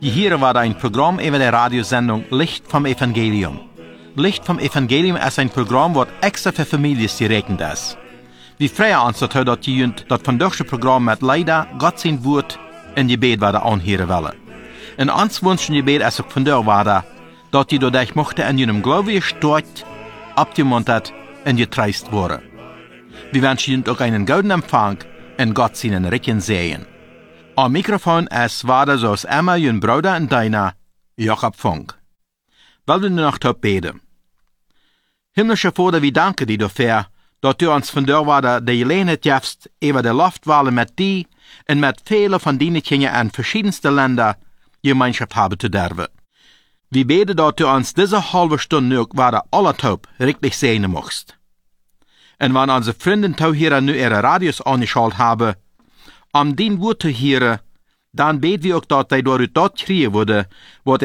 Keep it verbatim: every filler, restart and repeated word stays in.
Die hier war ein Programm über der Radiosendung Licht vom Evangelium. Licht vom Evangelium ist ein Programm, das extra für Familien gerechnet ist. Wir freuen uns dazu, dass die Jünd das von diesem Programm mit leider Gott sein Wort in Gebet werden anhören wollen. Und uns wünschen Gebet ist auch von der Wade, dass die dadurch mochte in ihrem Glaube gestärkt, abgemuntert und getreist worden. Wir wünschen Ihnen auch einen guten Empfang und Gott seinen Recken sehen. Am Mikrofon ist Wade zoals immer Ihren Bruder und deiner, Jakob Funk. Wollen wir noch top beten? Himmlischer Vater, wir danken dir dafür, dass du uns von der Wade die Gelegenheit gibst, über die Luftwahlen mit dir und mit vielen von deinen Kindern in verschiedensten Ländern Gemeinschaft haben zu dürfen. Wir beten, dass du uns diese halbe Stunde noch Wade alle top richtig sehen möchtest. Und wenn unsere Freunde und hier nu ihre Radios angeschaltet haben, um dein Wort zu hören, dann beten wir auch, dass sie dort kriegen würde, was